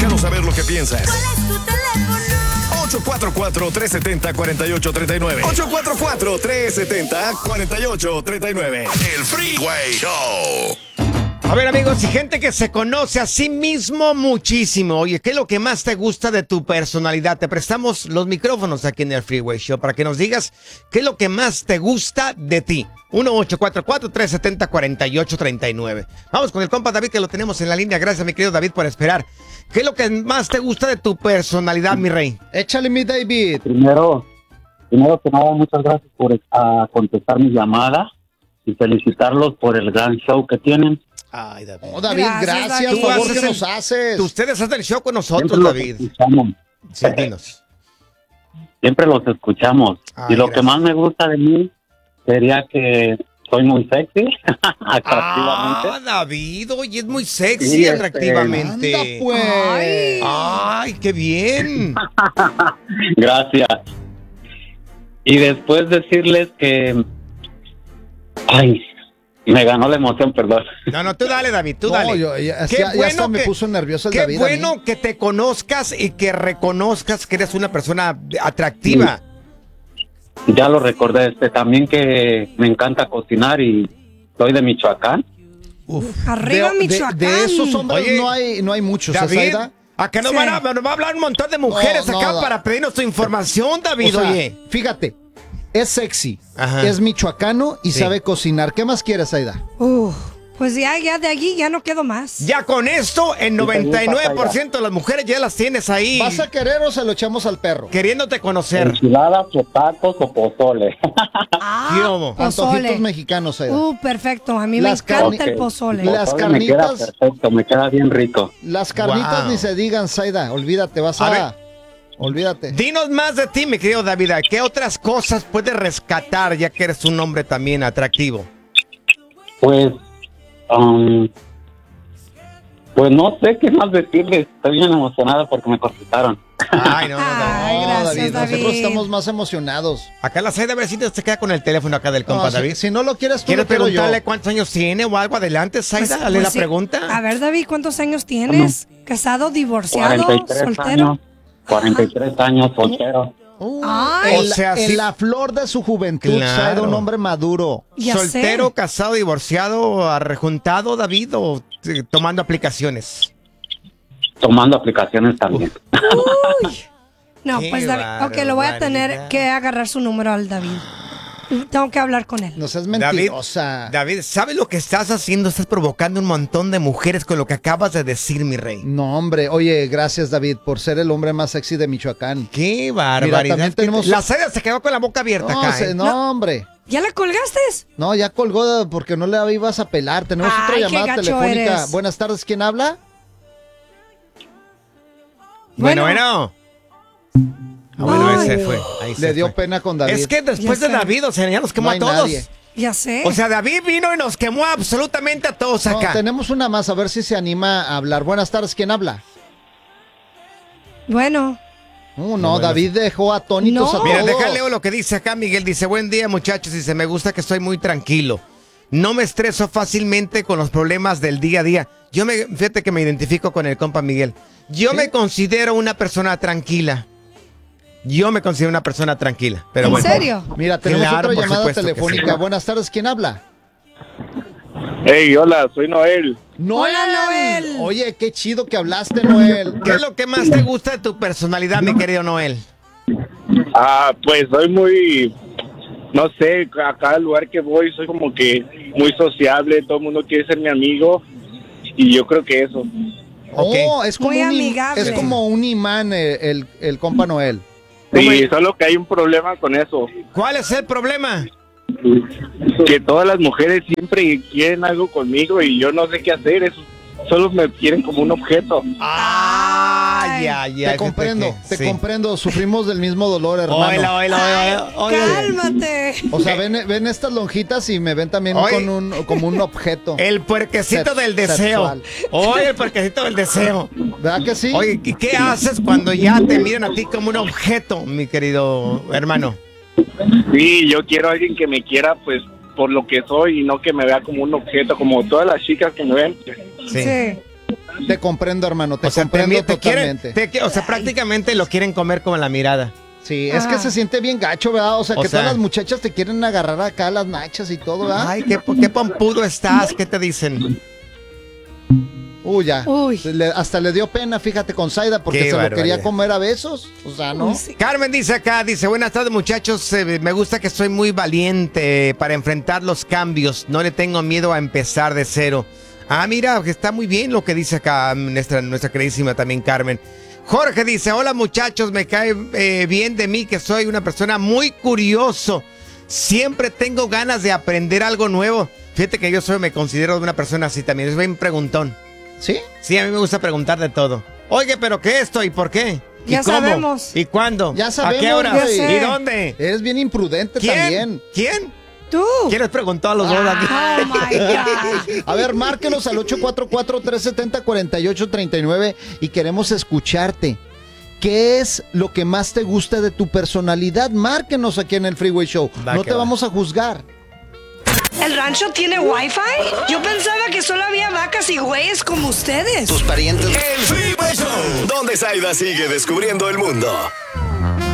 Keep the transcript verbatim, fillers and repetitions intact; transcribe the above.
Déjanos saber lo que piensas. ¿Cuál es tu teléfono? ocho cuatro cuatro, tres siete cero, cuatro ocho tres nueve. ocho cuatro cuatro, tres siete cero, cuatro ocho tres nueve. El Freeway Show. A ver, amigos, y gente que se conoce a sí mismo muchísimo. Oye, ¿qué es lo que más te gusta de tu personalidad? Te prestamos los micrófonos aquí en el Freeway Show para que nos digas qué es lo que más te gusta de ti. uno ocho cuatro cuatro, tres siete cero, cuatro ocho tres nueve. Vamos con el compa David, que lo tenemos en la línea. Gracias, mi querido David, por esperar. ¿Qué es lo que más te gusta de tu personalidad, mi rey? Échale, mi David. Primero, primero que nada, muchas gracias por uh, contestar mi llamada y felicitarlos por el gran show que tienen. Ay, David. Oh, David, gracias, gracias David. por favor, ¿qué el, nos haces? Ustedes hacen el show con nosotros, Siempre David. Los escuchamos. Sí, dinos. Siempre los escuchamos. Ay, y lo gracias. que más me gusta de mí sería que soy muy sexy, atractivamente. Ah, David, oye, es muy sexy, Sí, este, atractivamente. Anda, pues. Ay. Ay, qué bien. Gracias. Y después decirles que... Ay, me ganó la emoción, perdón. No, no, tú dale, David, tú No, dale. yo- ya- Qué ya- ya hasta me que- puso nervioso el qué David a bueno mí. que te conozcas y que reconozcas que eres una persona atractiva. Ya lo recordé, este, también que me encanta cocinar y soy de Michoacán. Uf. Arriba, de, de- Michoacán. de esos hombres Oye, no hay, no hay muchos, ¿eh, David, Zaida? acá nos, Sí. van a, nos va a hablar un montón de mujeres No, no, acá no. para pedirnos tu información, David, O sea, oye. fíjate, es sexy, Ajá. es michoacano y Sí. sabe cocinar. ¿Qué más quieres, Zaida? Uf, pues ya, ya de allí ya no quedo más. Ya con esto, el noventa y nueve por ciento de las mujeres ya las tienes ahí ¿Vas a querer o se lo echamos al perro? queriéndote conocer. Enchiladas o tacos o pozole. Ah, ¿Qué hubo? pozole. Antojitos mexicanos, Zaida. Uh, perfecto. A mí Las me encanta carne- el pozole. Las Pozole me queda carnitas- perfecto, me queda bien rico. Las carnitas Wow. ni se digan, Zaida. Olvídate, vas A a... ver. Olvídate. Dinos más de ti, mi querido David. ¿Qué otras cosas puedes rescatar ya que eres un hombre también atractivo? Pues, um, pues no sé qué más decirles. Estoy bien emocionada porque me contestaron. Ay, no, no, no. Ay, No, gracias, Nosotros David. estamos más emocionados. Acá la Saida, a ver si te queda con el teléfono acá del compa No, si- David. Si, no lo quieres tú, ¿Quieres lo quiero yo. preguntarle cuántos años tiene o algo adelante, Saida? Pues- Dale pues la sí. pregunta. A ver, David, ¿cuántos años tienes? ¿Casado, divorciado, cuarenta y tres soltero? años. cuarenta y tres años, soltero. Uh, Ay. en, O sea, en sí- la flor de su juventud, Claro. Zaida, un hombre maduro. Ya ¿Soltero, sé. casado, divorciado, arrejuntado, David, o eh, tomando aplicaciones? Tomando aplicaciones también. Uy. No, Qué pues David, ok, lo voy a tener barbaridad. que agarrar su número al David. Tengo que hablar con él. No seas David, mentirosa. David, ¿sabes lo que estás haciendo? Estás provocando un montón de mujeres con lo que acabas de decir, mi rey. No, hombre. Oye, gracias, David, por ser el hombre más sexy de Michoacán. Qué barbaridad. también tenemos- La Saida se quedó con la boca abierta No, acá, se- ¿eh? no, hombre. ¿Ya la colgaste? No, ya colgó porque no le ibas a pelar. Tenemos Ay, otra qué llamada gacho telefónica. eres. Buenas tardes, ¿quién habla? Bueno, Bueno. bueno. Ah, bueno, Ay. ese fue. Ahí se Le dio fue. pena con David. Es que después Ya de sé. David, o sea, ya nos quemó No hay a todos. nadie. Ya sé. O sea, David vino y nos quemó absolutamente a todos No, acá. tenemos una más, a ver si se anima a hablar. Buenas tardes, ¿quién habla? bueno. Uh, no, bueno. David dejó atónitos No. a Mira, todos. déjale lo que dice acá, Miguel. Dice, buen día, muchachos. Dice, me gusta que estoy muy tranquilo. No me estreso fácilmente con los problemas del día a día. Yo me, fíjate que me identifico con el compa Miguel. Yo ¿Sí? me considero una persona tranquila. Yo me considero una persona tranquila. Pero ¿En bueno. serio? Mira, tenemos Claro, otra por llamada supuesto que telefónica. sí. Buenas tardes, ¿quién habla? Hey, hola, soy Noel. Noel. Hola, Noel. Oye, qué chido que hablaste, Noel. ¿Qué es lo que más te gusta de tu personalidad, mi querido Noel? Ah, pues soy muy, no sé, a cada lugar que voy soy como que muy sociable, todo el mundo quiere ser mi amigo y yo creo que eso. Oh, Ok. es como, Muy un, im- amigable. es como un imán el, el, el compa Noel. Sí, solo que hay un problema con eso, ¿Cuál es el problema? que todas las mujeres siempre quieren algo conmigo y yo no sé qué hacer, eso, solo me quieren como un objeto. Ah, ya, ya. te comprendo, te sí. comprendo. Sufrimos del mismo dolor, hermano. Oila, oila, oila, oila. Cálmate. O sea, ven, ven estas lonjitas y me ven también Oye. con un, como un objeto. El puerquecito Sex- del deseo. sexual. Oye, el puerquecito del deseo. ¿Verdad que sí? Oye, ¿y qué haces cuando ya te miran a ti como un objeto, mi querido hermano? Sí, yo quiero a alguien que me quiera pues por lo que soy y no que me vea como un objeto, como todas las chicas que me ven. Sí. Sí. Te comprendo, hermano, te O sea, te, comprendo te quieren, totalmente. te- o sea, prácticamente lo quieren comer con la mirada. Sí, es que Ah. se siente bien gacho, ¿verdad? O sea, O que sea- todas las muchachas te quieren agarrar acá las nachas y todo, ¿verdad? Ay, qué, qué pompudo estás, ¿qué te dicen? Uy, ya. Uy. Le- hasta le dio pena, fíjate, con Zaida, porque Qué se lo barbaridad. quería comer a besos. O sea, ¿no? Uy, sí. Carmen dice acá, dice, buenas tardes muchachos, eh, me gusta que soy muy valiente para enfrentar los cambios, no le tengo miedo a empezar de cero. Ah, mira, que está muy bien lo que dice acá nuestra, nuestra queridísima también Carmen. Jorge dice, hola muchachos, me cae eh, bien de mí que soy una persona muy curioso, siempre tengo ganas de aprender algo nuevo. Fíjate que yo soy, me considero una persona así también, es bien preguntón. ¿Sí? Sí, a mí me gusta preguntar de todo. Oye, ¿pero qué esto y por qué? ¿Y Ya cómo? sabemos. ¿Y cuándo? Ya sabemos, ¿A qué hora? Ya sé. ¿Y dónde? Eres bien imprudente ¿Quién? también. ¿Quién? Tú. ¿Quién les preguntó a los dos aquí? Oh my God. A ver, márquenos al ocho cuatro cuatro, tres siete cero, cuatro ocho tres nueve y queremos escucharte. ¿Qué es lo que más te gusta de tu personalidad? Márquenos aquí en el Freeway Show. Va No que te va. vamos a juzgar. ¿El rancho tiene wifi? Yo pensaba que solo había vacas y güeyes como ustedes. El Freeway Show, donde Zaida sigue descubriendo el mundo.